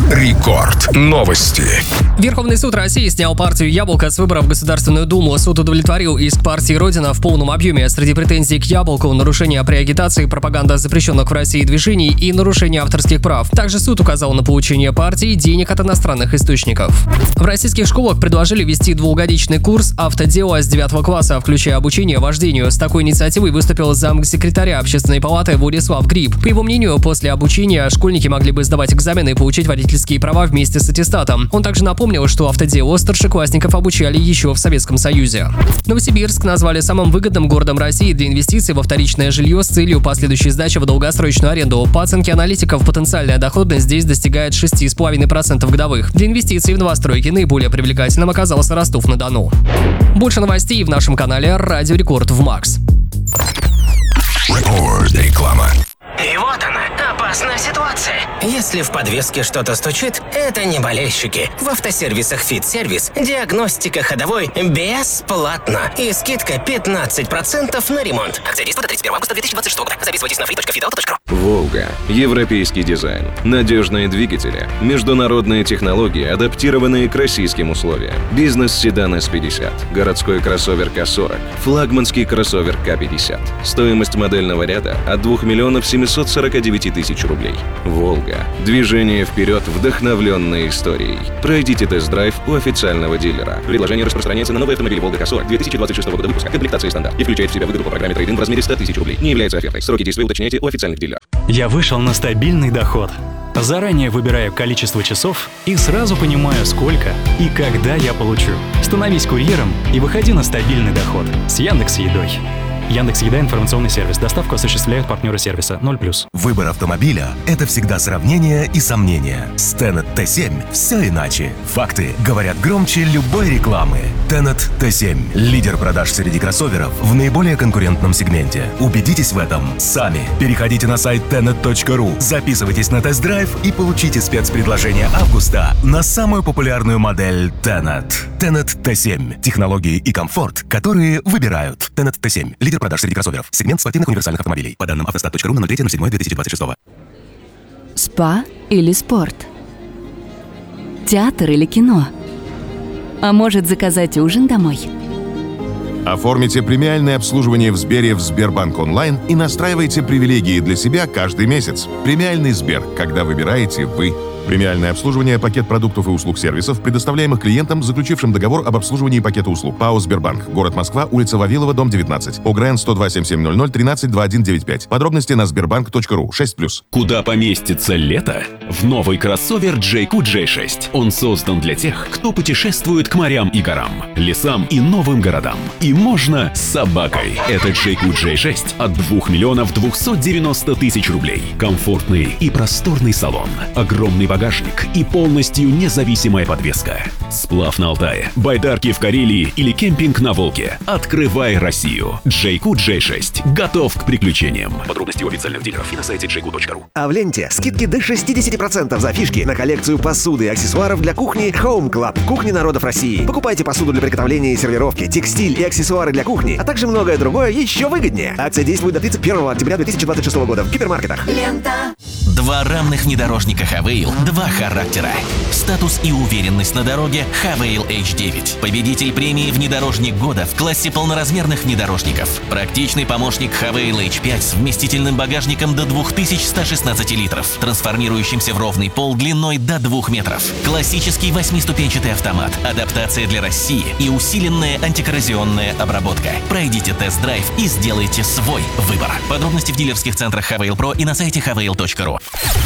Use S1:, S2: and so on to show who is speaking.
S1: Рекорд. Новости.
S2: Верховный суд России снял партию «Яблоко» с выборов в Государственную Думу. Суд удовлетворил иск партии «Родина» в полном объеме. Среди претензий к «Яблоку» — нарушение при агитации, пропаганда запрещенных в России движений и нарушение авторских прав. Также суд указал на получение партии денег от иностранных источников. В российских школах предложили ввести двухгодичный курс «Автодело» с 9 класса, включая обучение вождению. С такой инициативой выступил замсекретаря Общественной палаты Владислав Гриб. По его мнению, после обучения школьники могли бы сдавать экзамены и получить водительские права вместе с аттестатом. Он также напомнил, что автоделу старшеклассников обучали еще в Советском Союзе. Новосибирск назвали самым выгодным городом России для инвестиций во вторичное жилье с целью последующей сдачи в долгосрочную аренду. По оценке аналитиков, потенциальная доходность здесь достигает 6,5% годовых. Для инвестиций в новостройки наиболее привлекательным оказался Ростов-на-Дону. Больше новостей в нашем канале «Радио Рекорд» в МАКС.
S1: Реклама.
S3: И вот она, опасная ситуация. Если в подвеске что-то стучит, это не болельщики. В автосервисах «Фит-сервис» диагностика ходовой бесплатно. И скидка 15% на ремонт. Акция действует до 31 августа 2026 года. Записывайтесь на free.fidauto.ru.
S4: «Волга». Европейский дизайн. Надежные двигатели. Международные технологии, адаптированные к российским условиям. Бизнес-седан S50. Городской кроссовер К40. Флагманский кроссовер К50. Стоимость модельного ряда от 2 миллионов 749 тысяч рублей. «Волга». Движение вперед, вдохновленной историей. Пройдите тест-драйв у официального дилера. Предложение распространяется на новый автомобиль «Волга К40» 2026 года выпуска. Комплектация стандарт. И включает в себя выгоду по программе трейд-ин в размере 100 тысяч рублей. Не является офертой. Сроки действия уточняйте у официальных дилеров.
S5: Я вышел на стабильный доход. Заранее выбираю количество часов и сразу понимаю, сколько и когда я получу. Становись курьером и выходи на стабильный доход с Яндекс.Едой. Яндекс.Еда — информационный сервис. Доставку осуществляют партнеры сервиса 0+.
S6: Выбор автомобиля – это всегда сравнение и сомнения. С Tenet T7 все иначе. Факты говорят громче любой рекламы. Tenet T7 – лидер продаж среди кроссоверов в наиболее конкурентном сегменте. Убедитесь в этом сами. Переходите на сайт tenet.ru, записывайтесь на тест-драйв и получите спецпредложение августа на самую популярную модель Tenet. Tenet T7 – технологии и комфорт, которые выбирают. Tenet T7 – лидер продаж среди кроссоверов. Сегмент спортивных универсальных автомобилей. По данным автостат.ру на 03.07.2026.
S7: Спа или спорт? Театр или кино? А может, заказать ужин домой?
S8: Оформите премиальное обслуживание в Сбере в Сбербанк онлайн и настраивайте привилегии для себя каждый месяц. Премиальный Сбер, когда выбираете вы. Премиальное обслуживание, пакет продуктов и услуг сервисов, предоставляемых клиентам, заключившим договор об обслуживании пакета услуг. ПАО «Сбербанк». Город Москва, улица Вавилова, дом 19. ОГРН 102-7700 13-2195. Подробности на sberbank.ru. 6+.
S9: Куда поместится лето? В новый кроссовер JQ J6. Он создан для тех, кто путешествует к морям и горам, лесам и новым городам. И можно с собакой. Это JQ J6 от 2 миллионов 290 тысяч рублей. Комфортный и просторный салон. Огромный багажник и полностью независимая подвеска. Сплав на Алтае, байдарки в Карелии или кемпинг на Волге. Открывай Россию. JQ J6 готов к приключениям. Подробности у официальных дилеров и на сайте jq.ru.
S10: А в ленте скидки до 60% за фишки на коллекцию посуды и аксессуаров для кухни Home Club. Кухни народов России. Покупайте посуду для приготовления и сервировки, текстиль и аксессуары для кухни, а также многое другое еще выгоднее. Акция действует до 31 октября 2026 года в гипермаркетах.
S3: Лента. Два равных внедорожника Havail, два характера. Статус и уверенность на дороге Havail H9. Победитель премии «Внедорожник года» в классе полноразмерных внедорожников. Практичный помощник Havail H5 с вместительным багажником до 2116 литров, трансформирующимся в ровный пол длиной до 2 метров. Классический 8-ступенчатый автомат, адаптация для России и усиленная антикоррозионная обработка. Пройдите тест-драйв и сделайте свой выбор. Подробности в дилерских центрах Havail Pro и на сайте havail.ru.